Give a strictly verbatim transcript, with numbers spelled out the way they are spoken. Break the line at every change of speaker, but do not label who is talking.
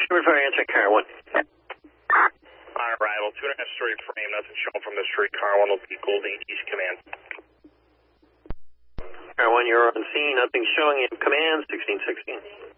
Number five, answer car one.
On arrival, two and a half story frame, nothing shown from the street. Car one will be Golding East Command.
Car one, you're on scene, nothing showing in command, sixteen sixteen.